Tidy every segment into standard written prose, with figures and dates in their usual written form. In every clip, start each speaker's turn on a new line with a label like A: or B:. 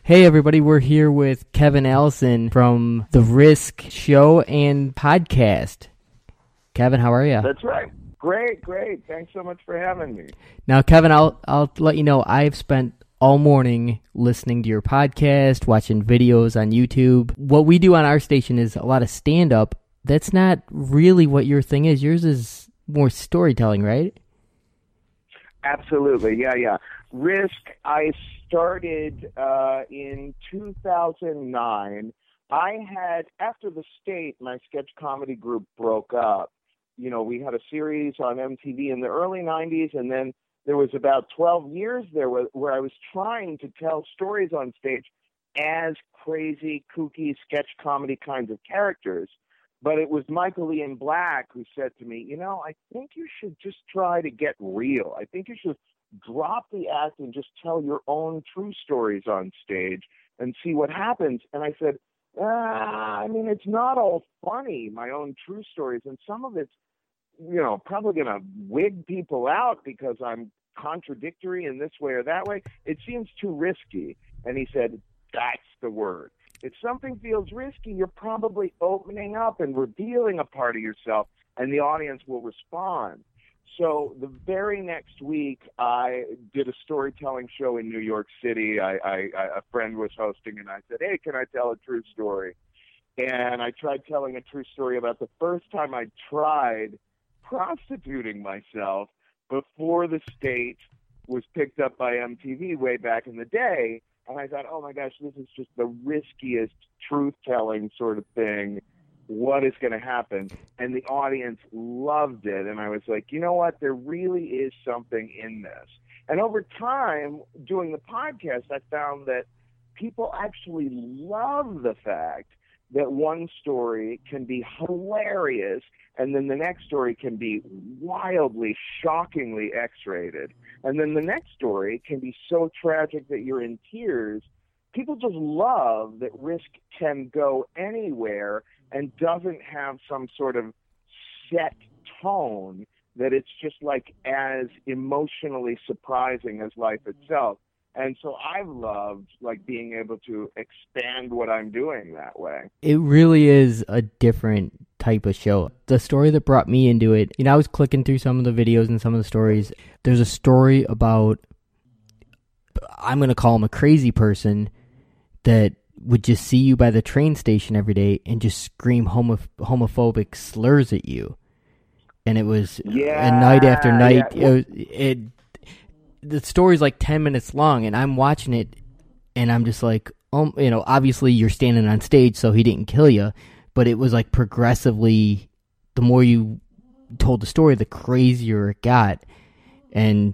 A: Hey everybody, we're here with Kevin Allison from the Risk Show and Podcast. Kevin, how are you?
B: That's right. Great. Thanks so much for having me.
A: Now, Kevin, I'll let you know I've spent all morning listening to your podcast, watching videos on YouTube. What we do on our station is a lot of stand-up. That's not really what your thing is. Yours is more storytelling, right?
B: Absolutely. Yeah. Risk, I started in 2009. I had, after The State, my sketch comedy group broke up. You know, we had a series on MTV in the early 90s, and then there was about 12 years there where I was trying to tell stories on stage as crazy, kooky sketch comedy kinds of characters. But it was Michael Ian Black who said to me, you know, I think you should just try to get real. I think you should drop the act and just tell your own true stories on stage and see what happens. And I said, I mean, it's not all funny, my own true stories. And some of it's, you know, probably going to wig people out because I'm contradictory in this way or that way. It seems too risky. And he said, that's the word. If something feels risky, you're probably opening up and revealing a part of yourself, and the audience will respond. So the very next week, I did a storytelling show in New York City. A friend was hosting, and I said, hey, can I tell a true story? And I tried telling a true story about the first time I tried prostituting myself before The State was picked up by MTV way back in the day. And I thought, oh my gosh, this is just the riskiest truth-telling sort of thing. What is going to happen? And the audience loved it. And I was like, you know what? There really is something in this. And over time, doing the podcast, I found that people actually love the fact that one story can be hilarious and then the next story can be wildly, shockingly X-rated. And then the next story can be so tragic that you're in tears. People just love that Risk can go anywhere and doesn't have some sort of set tone, that it's just like as emotionally surprising as life itself. And so I've loved like being able to expand what I'm doing that way.
A: It really is a different type of show. The story that brought me into it, you know, I was clicking through some of the videos and some of the stories. There's a story about, I'm going to call him a crazy person that would just see you by the train station every day and just scream homophobic slurs at you. And it was night after night. Yeah. The story's like 10 minutes long, and I'm watching it, and I'm just like, you know, obviously you're standing on stage, so he didn't kill you, but it was like progressively, the more you told the story, the crazier it got. And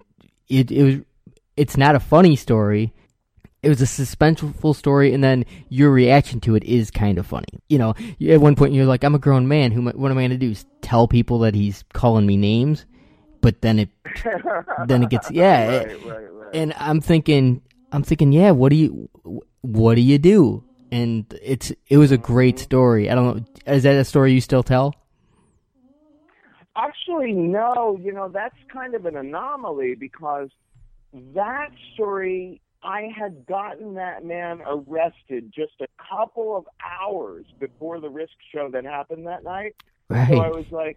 A: it's not a funny story. It was a suspenseful story, and then your reaction to it is kind of funny. You know, at one point you're like, I'm a grown man. What am I going to do? Is tell people that he's calling me names? But then it gets, yeah. Right. And I'm thinking, yeah, what do you do? And it was a great story. I don't know, is that a story you still tell?
B: Actually, no. You know, that's kind of an anomaly because that story, I had gotten that man arrested just a couple of hours before the Risk show that happened that night.
A: Right.
B: So I was like,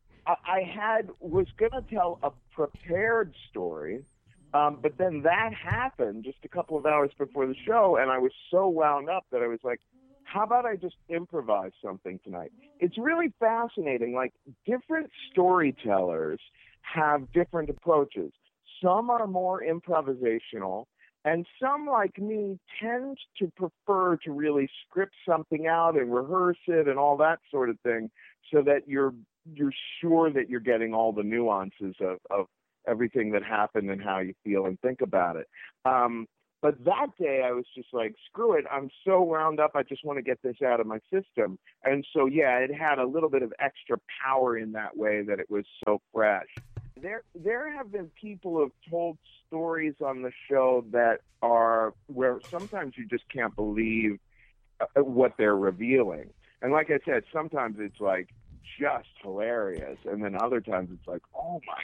B: was going to tell a prepared story, but then that happened just a couple of hours before the show, and I was so wound up that I was like, how about I just improvise something tonight? It's really fascinating. Like, different storytellers have different approaches. Some are more improvisational, and some, like me, tend to prefer to really script something out and rehearse it and all that sort of thing so that you're sure that you're getting all the nuances of everything that happened and how you feel and think about it. But that day I was just like, screw it. I'm so wound up. I just want to get this out of my system. And so, yeah, it had a little bit of extra power in that way that it was so fresh. There have been people who have told stories on the show that are where sometimes you just can't believe what they're revealing. And like I said, sometimes it's like just hilarious, and then other times it's like, oh my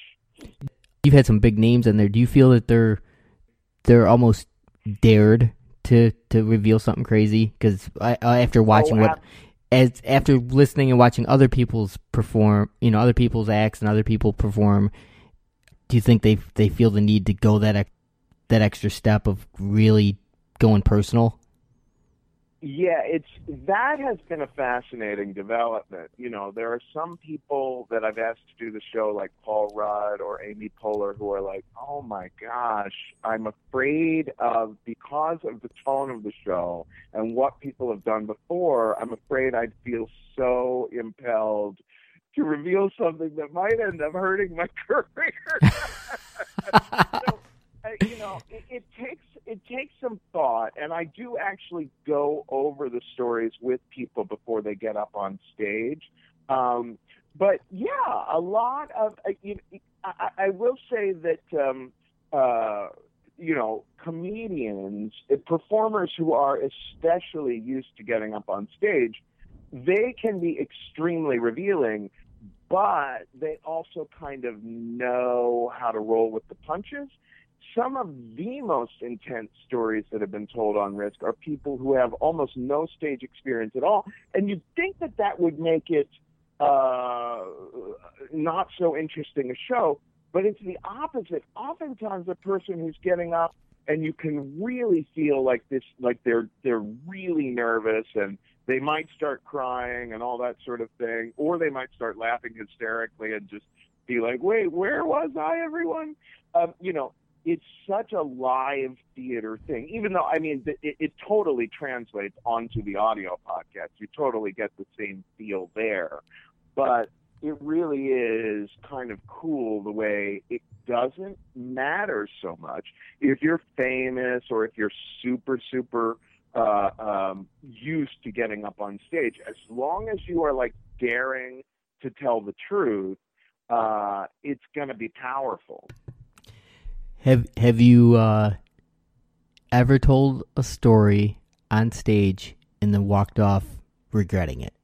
B: gosh.
A: You've had some big names in there. Do you feel that they're almost dared to reveal something crazy? Because after watching after listening and watching other people's perform, other people's acts and other people perform, do you think they feel the need to go that extra step of really going personal?
B: Yeah, that has been a fascinating development. There are some people that I've asked to do the show, like Paul Rudd or Amy Poehler, who are like, "Oh my gosh, I'm afraid because of the tone of the show and what people have done before, I'm afraid I'd feel so impelled to reveal something that might end up hurting my career." So, it takes some thought, and I do actually go over the stories with people before they get up on stage. But yeah, a lot of I will say that comedians, performers who are especially used to getting up on stage, they can be extremely revealing, but they also kind of know how to roll with the punches. Some of the most intense stories that have been told on Risk are people who have almost no stage experience at all. And you'd think that would make it not so interesting a show, but it's the opposite. Oftentimes a person who's getting up and you can really feel like they're really nervous and they might start crying and all that sort of thing, or they might start laughing hysterically and just be like, "Wait, where was I, everyone?" It's such a live theater thing, even though, it totally translates onto the audio podcast. You totally get the same feel there. But it really is kind of cool the way it doesn't matter so much if you're famous or if you're super, super used to getting up on stage. As long as you are daring to tell the truth, it's going to be powerful.
A: Have you ever told a story on stage and then walked off regretting it?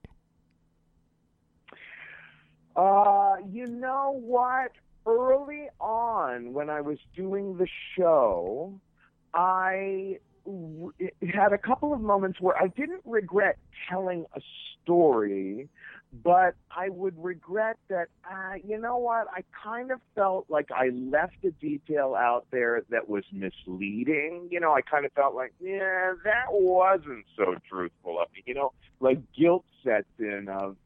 B: You know what? Early on, when I was doing the show, I had a couple of moments where I didn't regret telling a story, but I would regret that, you know what, I kind of felt like I left a detail out there that was misleading. I kind of felt like, yeah, that wasn't so truthful of me. Guilt sets in of,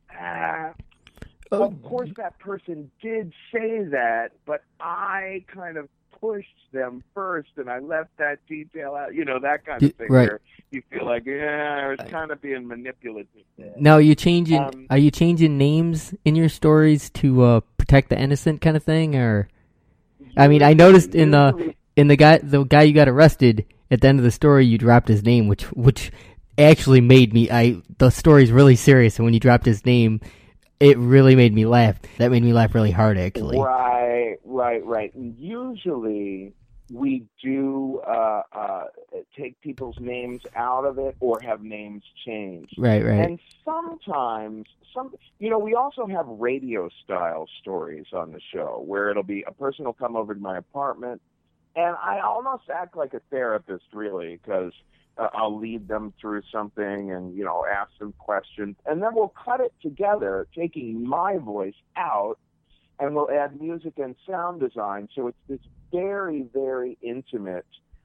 B: of course that person did say that, but I kind of pushed them first and I left that detail out, that kind of thing,
A: right.
B: Where you feel like, I was kind of being manipulative there.
A: Now, are you changing names in your stories to protect the innocent kind of thing? Or, I noticed in the guy you got arrested, at the end of the story, you dropped his name, which actually made me, the story's really serious, and when you dropped his name, it really made me laugh. That made me laugh really hard, actually.
B: Right. Usually, we do take people's names out of it or have names changed.
A: Right.
B: And sometimes, we also have radio-style stories on the show where it'll be a person will come over to my apartment, and I almost act like a therapist, really, because I'll lead them through something and, ask them questions. And then we'll cut it together, taking my voice out, and we'll add music and sound design. So it's this very, very intimate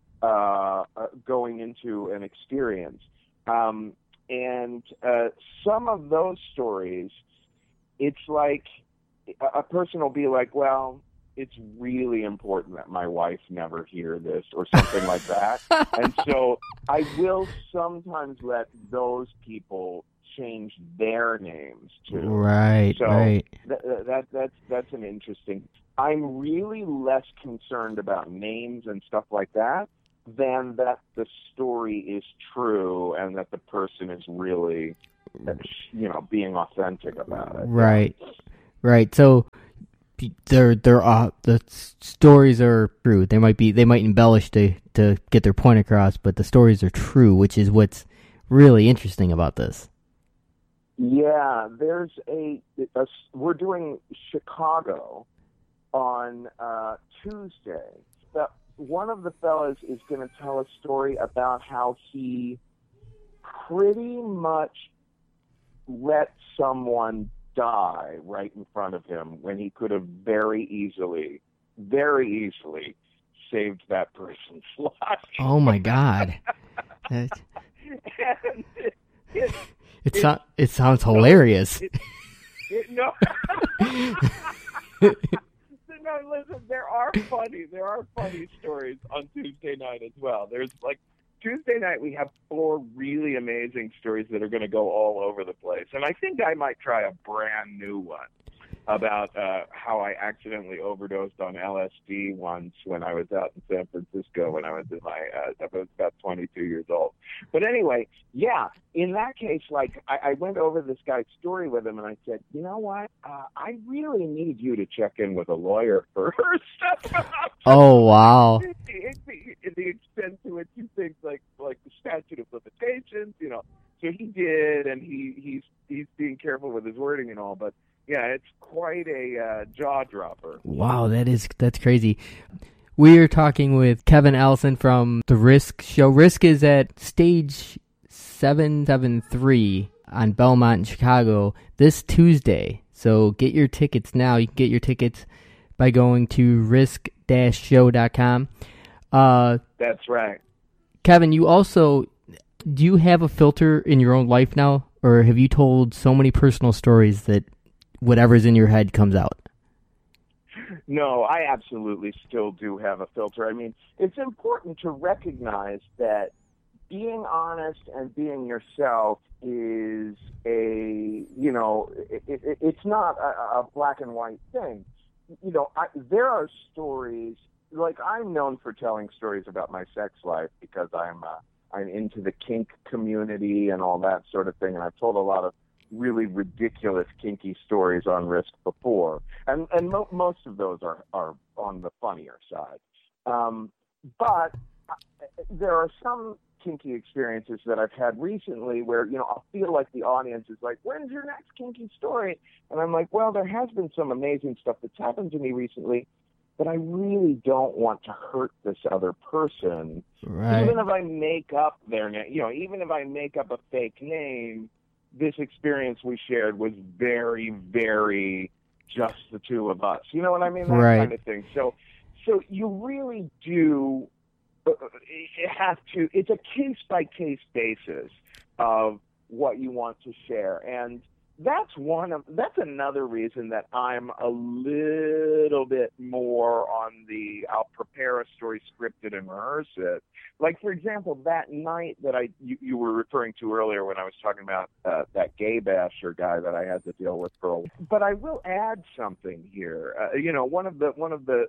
B: going into an experience. And some of those stories, it's like a person will be like, well, it's really important that my wife never hear this or something like that. And so I will sometimes let those people change their names too.
A: Right,
B: so
A: right.
B: That's an interesting. I'm really less concerned about names and stuff like that than that the story is true and that the person is really, being authentic about it.
A: Right, right. So the stories are true. They might embellish to get their point across, but the stories are true, which is what's really interesting about this.
B: Yeah, there's we're doing Chicago on Tuesday. one of the fellas is going to tell a story about how he pretty much let someone die right in front of him when he could have very easily saved that person's life.
A: Oh my God.
B: And
A: it sounds hilarious.
B: No. No, listen, there are funny stories on Tuesday night as well. There's like Tuesday night we have 4 really amazing stories that are going to go all over the place. And I think I might try a brand new one about how I accidentally overdosed on LSD once when I was out in San Francisco when I was about 22 years old. But anyway, yeah, in that case, like I went over this guy's story with him and I said, you know what? I really need you to check in with a lawyer first.
A: Oh, wow.
B: The extent to which you think like the statute of limitations, you know. So he did, and he's being careful with his wording and all, but yeah, it's quite a jaw dropper.
A: Wow, that's crazy. We are talking with Kevin Allison from the Risk show. Risk is at stage 773 on Belmont in Chicago this Tuesday. So get your tickets now. You can get your tickets by going to risk-show.com.
B: That's right.
A: Kevin, do you have a filter in your own life now? Or have you told so many personal stories that whatever's in your head comes out?
B: No, I absolutely still do have a filter. I mean, it's important to recognize that being honest and being yourself is it's not a black and white thing. You know, there are stories, like I'm known for telling stories about my sex life because I'm into the kink community and all that sort of thing, and I've told a lot of really ridiculous kinky stories on Risk before, and most of those are on the funnier side. But there are some kinky experiences that I've had recently where, you know, I'll feel like the audience is like, when's your next kinky story? And I'm like, well, there has been some amazing stuff that's happened to me recently, but I really don't want to hurt this other person.
A: Right.
B: Even if I make up their name, you know, even if I make up a fake name, this experience we shared was very, very just the two of us. You know what I mean? That
A: right.
B: kind of thing. So you really do have to, it's a case-by-case basis of what you want to share. And that's another reason that I'm a little bit more on the I'll prepare a story, script it, and rehearse it. Like, for example, that night that you were referring to earlier when I was talking about that gay basher guy that I had to deal with for a while. But I will add something here. You know, one of the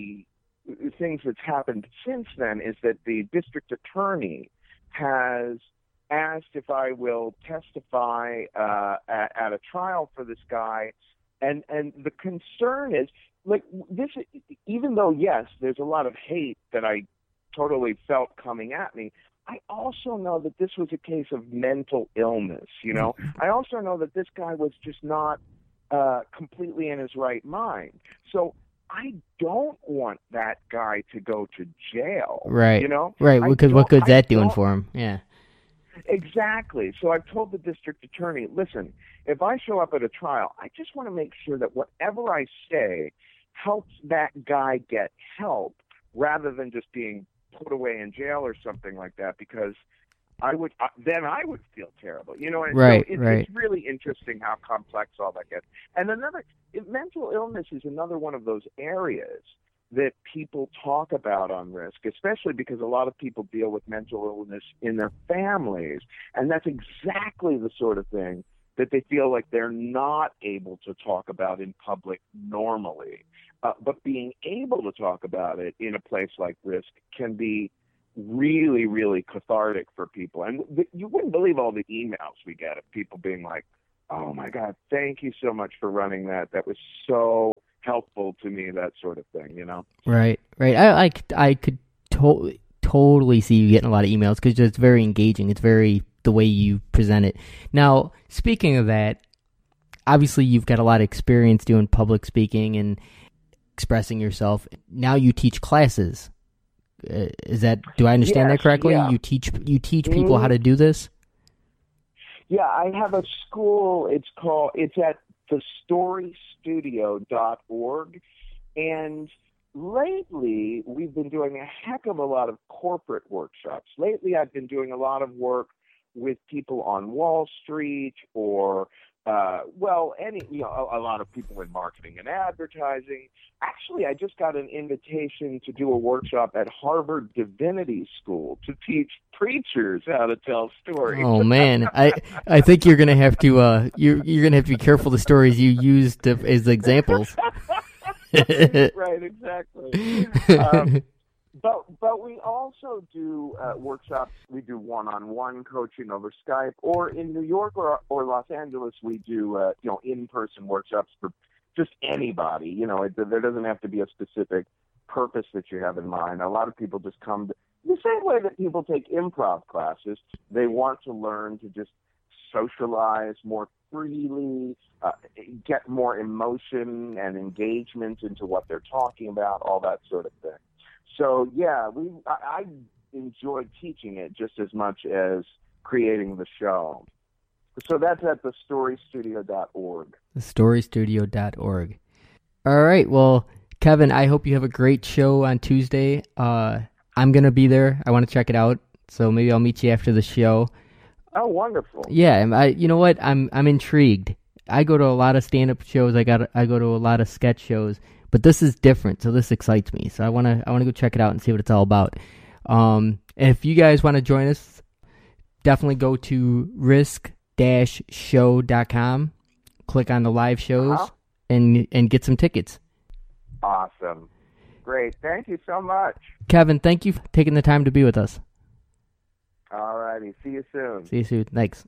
B: things that's happened since then is that the district attorney has asked if I will testify at a trial for this guy, and the concern is, like, this, even though, yes, there's a lot of hate that I totally felt coming at me, I also know that this was a case of mental illness, you know? I also know that this guy was just not completely in his right mind. So I don't want that guy to go to jail,
A: right?
B: You know?
A: Right, because what good's that doing for him? Yeah.
B: Exactly. So I've told the district attorney, listen, if I show up at a trial, I just want to make sure that whatever I say helps that guy get help rather than just being put away in jail or something like that, because I would feel terrible. You know, and
A: right,
B: so
A: right.
B: It's really interesting how complex all that gets. And mental illness is another one of those areas that people talk about on Risk, especially because a lot of people deal with mental illness in their families. And that's exactly the sort of thing that they feel like they're not able to talk about in public normally. But being able to talk about it in a place like Risk can be really, really cathartic for people. And you wouldn't believe all the emails we get of people being like, oh my God, thank you so much for running that. That was so helpful to me, that sort of thing, you know?
A: Right. I could totally see you getting a lot of emails because it's very engaging. It's very the way you present it. Now, speaking of that, obviously you've got a lot of experience doing public speaking and expressing yourself. Now you teach classes Do I understand that correctly?
B: Yeah.
A: You teach people how to do this?
B: Yeah, I have a school. It's at thestorystudio.org, and lately we've been doing a heck of a lot of corporate workshops. Lately, I've been doing a lot of work with people on Wall Street, or a lot of people in marketing and advertising. Actually, I just got an invitation to do a workshop at Harvard Divinity School to teach preachers how to tell stories.
A: Oh man, I think you're gonna have to you're gonna have to be careful the stories you use as examples.
B: Right, exactly. But we also do workshops. We do one-on-one coaching over Skype, or in New York or Los Angeles, we do in-person workshops for just anybody. There doesn't have to be a specific purpose that you have in mind. A lot of people just come the same way that people take improv classes. They want to learn to just socialize more freely, get more emotion and engagement into what they're talking about, all that sort of thing. So yeah, I enjoyed teaching it just as much as creating the show. So that's at thestorystudio.org.
A: Thestorystudio.org. All right. Well, Kevin, I hope you have a great show on Tuesday. I'm going to be there. I want to check it out. So maybe I'll meet you after the show.
B: Oh, wonderful.
A: Yeah. You know what? I'm intrigued. I go to a lot of stand-up shows. I go to a lot of sketch shows, but this is different. So this excites me. So I want to go check it out and see what it's all about. If you guys want to join us, definitely go to risk-show.com, click on the live shows, and get some tickets.
B: Awesome. Great. Thank you so much.
A: Kevin, thank you for taking the time to be with us.
B: All righty. See you soon.
A: See you soon. Thanks.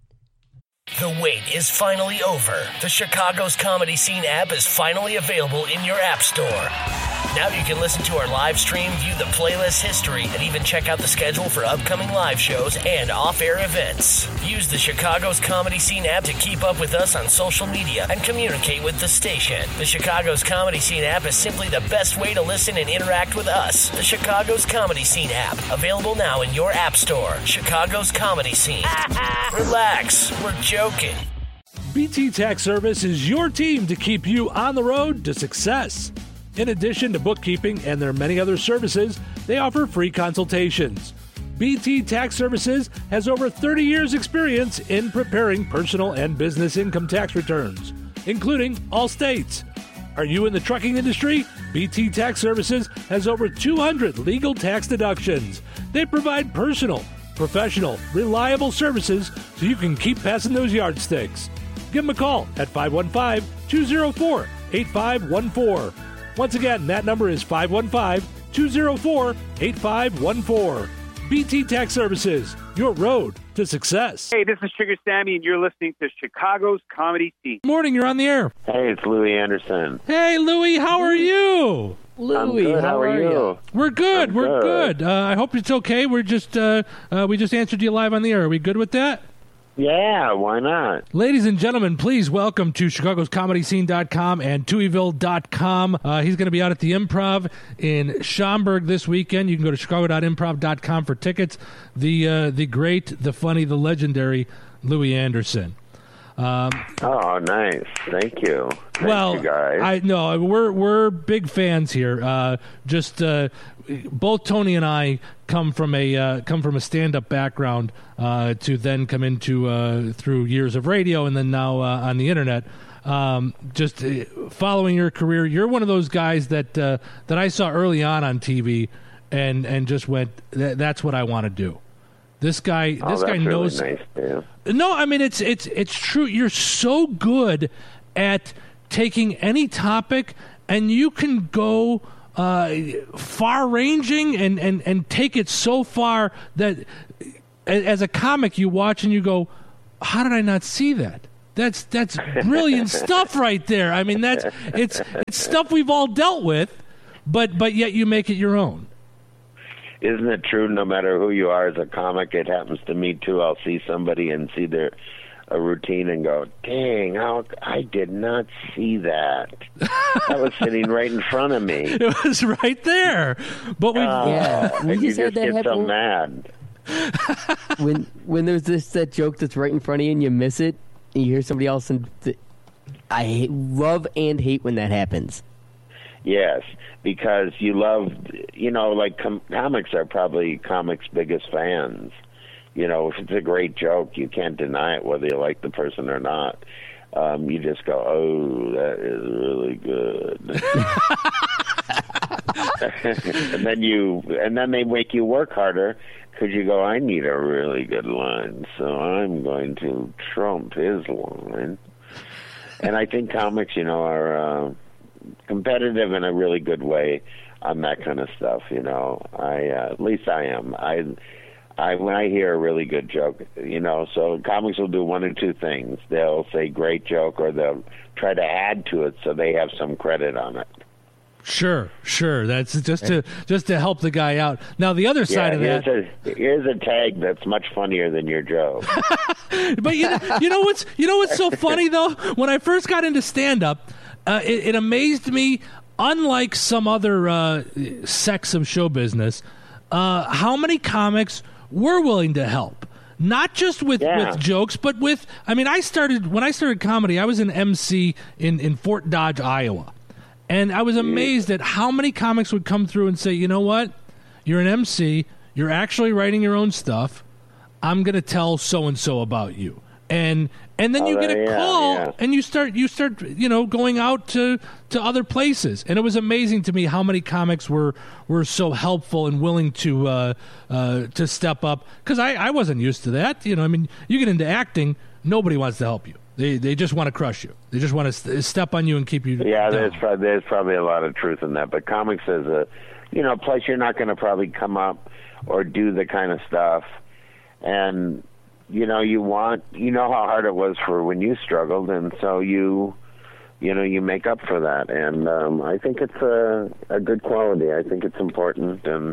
C: The wait is finally over. The Chicago's Comedy Scene app is finally available in your app store. Now you can listen to our live stream, view the playlist history, and even check out the schedule for upcoming live shows and off-air events. Use the Chicago's Comedy Scene app to keep up with us on social media and communicate with the station. The Chicago's Comedy Scene app is simply the best way to listen and interact with us. The Chicago's Comedy Scene app, available now in your app store. Chicago's Comedy Scene. Relax, we're joking.
D: BT Tax Service is your team to keep you on the road to success. In addition to bookkeeping and their many other services, they offer free consultations. BT Tax Services has over 30 years' experience in preparing personal and business income tax returns, including all states. Are you in the trucking industry? BT Tax Services has over 200 legal tax deductions. They provide personal, professional, reliable services so you can keep passing those yardsticks. Give them a call at 515-204-8514. Once again, that number is 515-204-8514. BT Tax Services, your road to success.
E: Hey, this is Trigger Sammy, and you're listening to Chicago's Comedy Scene.
D: Morning, you're on the air.
F: Hey, it's Louis Anderson.
D: Hey, Louis, how are you?
A: Louis,
F: I'm good. How are you?
D: We're good.
F: I'm
D: We're
F: good.
D: good. I hope it's okay. We just answered you live on the air. Are we good with that?
F: Yeah, why not?
D: Ladies and gentlemen, please welcome to ChicagosComedyScene.com and TuiVille.com. He's going to be out at the Improv in Schaumburg this weekend. You can go to Chicago.improv.com for tickets. The great, the funny, the legendary Louis Anderson.
F: Oh, nice. Thank you. Thank you guys.
D: I know we're big fans here. Both Tony and I come from a stand-up background to then come into through years of radio and then now on the internet. Following your career, you're one of those guys that I saw early on TV and just went, that's what I want to do. This guy knows.
F: Really nice, man.
D: No, I mean it's true. You're so good at taking any topic, and you can go far-ranging and take it so far that as a comic you watch and you go, how did I not see that? That's brilliant stuff right there. I mean it's stuff we've all dealt with, but yet you make it your own.
F: Isn't it true? No matter who you are as a comic, it happens to me too. I'll see somebody and see their a routine and go, dang, I did not see that. That was sitting right in front of me.
D: It was right there. But
A: we
F: just had that get so mad.
A: when there's that joke that's right in front of you and you miss it, and you hear somebody else, and I love and hate when that happens.
F: Yes, because you love, like comics are probably comics' biggest fans. If it's a great joke, you can't deny it whether you like the person or not. You just go, oh, that is really good. and then they make you work harder because you go, I need a really good line, so I'm going to trump his line. And I think comics, are competitive in a really good way on that kind of stuff. At least I am. When I hear a really good joke, so comics will do one or two things. They'll say great joke, or they'll try to add to it so they have some credit on it.
D: Sure. That's just to help the guy out. Now the other side of that,
F: here's a tag that's much funnier than your joke.
D: But you know what's so funny though? When I first got into stand-up, it amazed me. Unlike some other sects of show business, how many comics were willing to help. Not just with jokes, but with, when I started comedy, I was an MC in Fort Dodge, Iowa. And I was amazed at how many comics would come through and say, you know what? You're an MC. You're actually writing your own stuff. I'm going to tell so-and-so about you. And then you get a call and you start going out to other places. And it was amazing to me how many comics were so helpful and willing to step up, because I wasn't used to that. You get into acting, nobody wants to help you. They just want to crush you. They just want to step on you and keep you down.
F: There's probably a lot of truth in that. But comics is a place you're not going to probably come up or do the kind of stuff. And you know how hard it was for when you struggled, and so you make up for that. And I think it's a good quality. I think it's important, and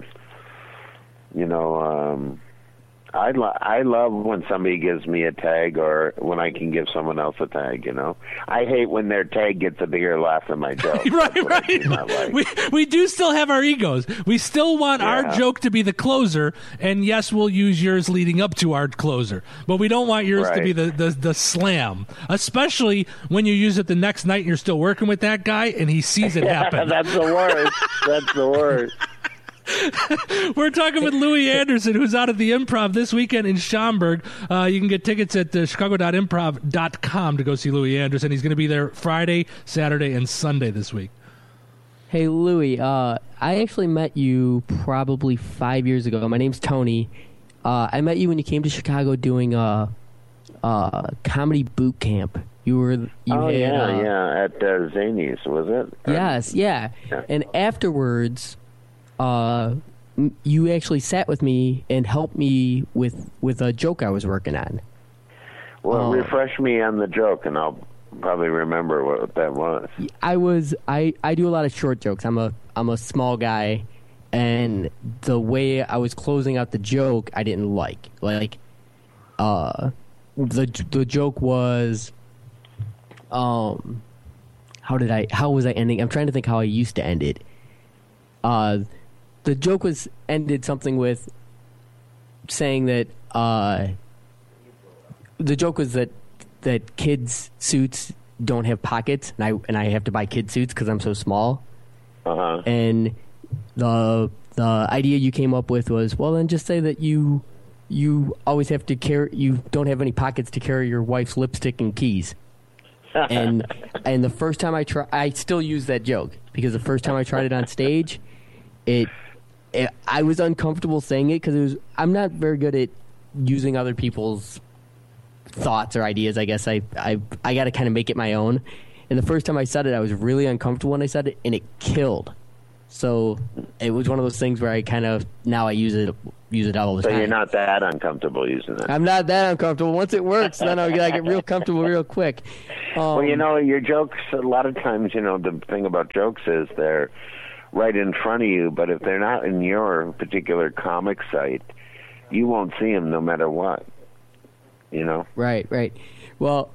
F: I love when somebody gives me a tag, or when I can give someone else a tag. I hate when their tag gets a bigger laugh than my joke.
D: Right. We do still have our egos. We still want our joke to be the closer, and yes, we'll use yours leading up to our closer. But we don't want yours to be the slam, especially when you use it the next night and you're still working with that guy and he sees it happen.
F: That's the worst. That's the worst.
D: We're talking with Louie Anderson, who's out at the Improv this weekend in Schaumburg. You can get tickets at chicago.improv.com to go see Louie Anderson. He's going to be there Friday, Saturday, and Sunday this week.
A: Hey, Louie, I actually met you probably 5 years ago. My name's Tony. I met you when you came to Chicago doing a comedy boot camp. At
F: Zanies, was it?
A: Yes, yeah. And afterwards, you actually sat with me and helped me with a joke I was working on.
F: Well, refresh me on the joke, and I'll probably remember what that was.
A: I do a lot of short jokes. I'm a small guy, and the way I was closing out the joke, I didn't like. The joke was, how was I ending? I'm trying to think how I used to end it. The joke ended something with saying that the joke was that kids' suits don't have pockets, and I have to buy kid suits because I'm so small.
F: Uh-huh.
A: And the idea you came up with was, well, then just say that you always have to carry, you don't have any pockets to carry your wife's lipstick and keys. and the first time I still use that joke, because the first time I tried it on stage, I was uncomfortable saying it because I'm not very good at using other people's thoughts or ideas. I guess I got to kind of make it my own. And the first time I said it, I was really uncomfortable when I said it, and it killed. So it was one of those things where I kind of, now I use it all the time.
F: So you're not that uncomfortable using it.
A: I'm not that uncomfortable. Once it works, then I get real comfortable real quick.
F: Well, your jokes, a lot of times, the thing about jokes is they're right in front of you, but if they're not in your particular comic site, you won't see them no matter what. you know?
G: Right. Well,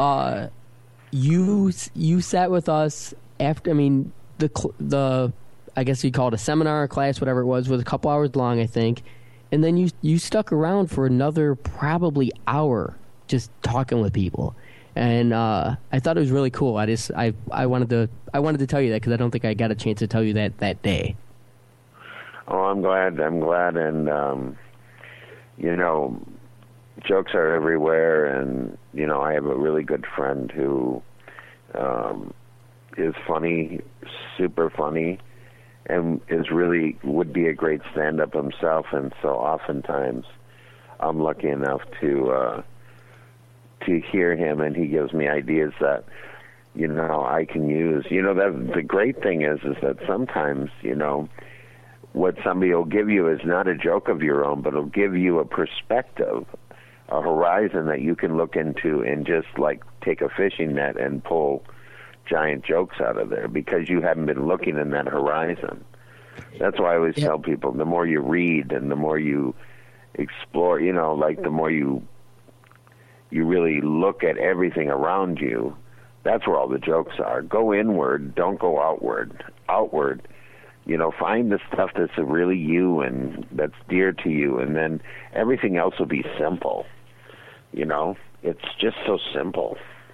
G: you sat with us after, I mean, the I guess you call it a seminar or class, whatever it was a couple hours long, I think. And then you stuck around for another probably hour just talking with people. And I thought it was really cool. I wanted to tell you that because I don't think I got a chance to tell you that day.
F: Oh, I'm glad. And, you know, jokes are everywhere. And, you know, I have a really good friend who is funny, super funny, and would be a great stand-up himself. And so oftentimes I'm lucky enough to hear him, and he gives me ideas that, you know, I can use. You know, that the great thing is that sometimes, you know, what somebody will give you is not a joke of your own, but it'll give you a perspective, a horizon that you can look into and just like take a fishing net and pull giant jokes out of there because you haven't been looking in that horizon. That's why I always tell people, the more you read and the more you explore, you know, like the more you really look at everything around you, that's where all the jokes are. Go inward, don't go outward. Outward, you know, find the stuff that's really you and that's dear to you, and then everything else will be simple. You know, it's just so simple.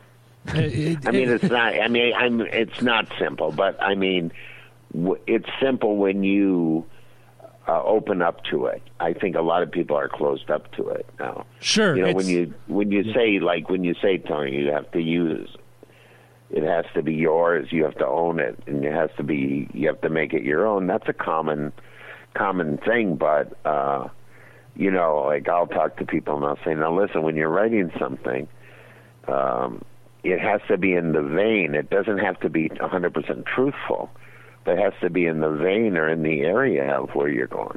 F: It's not. It's not simple, but I mean, it's simple when you open up to it. I think a lot of people are closed up to it now.
D: Sure.
F: You know, when you say Tony, you have to use. It has to be yours. You have to own it, and you have to make it your own. That's a common thing, but you know, like I'll talk to people and I'll say, now listen, when you're writing something, it has to be in the vein. It doesn't have to be 100% truthful, but it has to be in the vein or in the area of where you're going.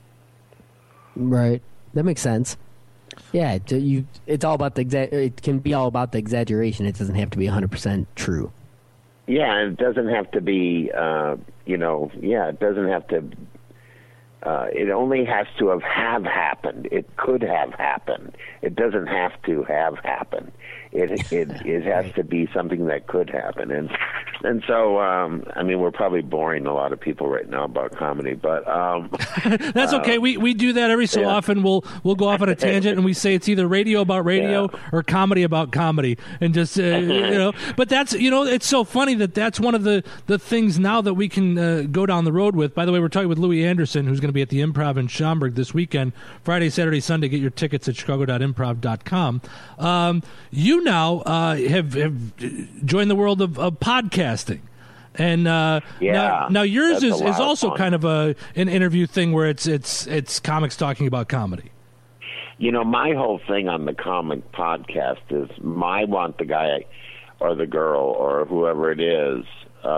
G: Right. That makes sense. Yeah, it's all about it can be all about the exaggeration. It doesn't have to be 100% true.
F: Yeah, and it doesn't have to be, it doesn't have to, it only has to have happened. It could have happened. It doesn't have to have happened. It has to be something that could happen. And so, I mean, we're probably boring a lot of people right now about comedy, but
D: that's okay. We do that every so often. We'll go off on a tangent and we say it's either radio about radio or comedy about comedy, and just you know. But that's, you know, it's so funny that's one of the things now that we can go down the road with. By the way, we're talking with Louis Anderson, who's going to be at the Improv in Schaumburg this weekend, Friday, Saturday, Sunday. Get your tickets at chicago.improv.com. You now have joined the world of podcasting. And now yours is also kind of an interview thing where it's comics talking about comedy.
F: You know, my whole thing on the comic podcast is I want the guy or the girl or whoever it is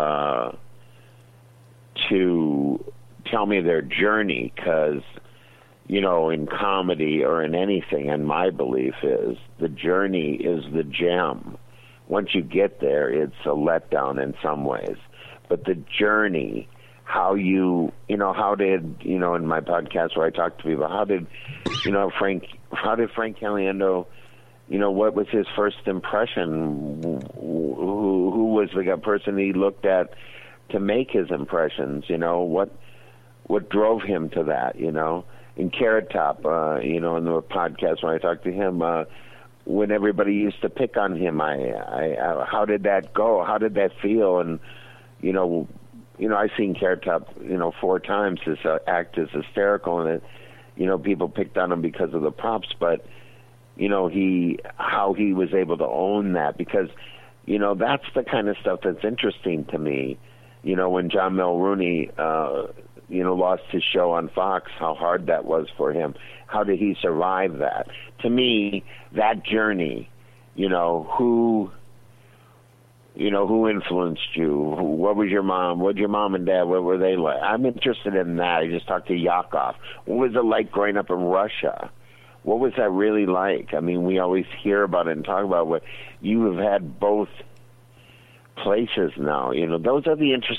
F: to tell me their journey, because, you know, in comedy or in anything, and my belief is the journey is the gem. Once you get there, it's a letdown in some ways. But the journey, how did, in my podcast where I talk to people, how did Frank Caliendo, what was his first impression? Who was the person he looked at to make his impressions? What drove him to that? In Carrot Top, in the podcast when I talked to him, when everybody used to pick on him, how did that go? How did that feel? And I've seen Carrot Top, 4 times. His act is hysterical, and people picked on him because of the props, but how he was able to own that, because that's the kind of stuff that's interesting to me. When John Mulrooney lost his show on Fox, how hard that was for him. How did he survive that? To me, that journey, who influenced you? What was your mom? What did your mom and dad, what were they like? I'm interested in that. I just talked to Yakov. What was it like growing up in Russia? What was that really like? I mean, we always hear about it and talk about what you have had both places now. Those are the interesting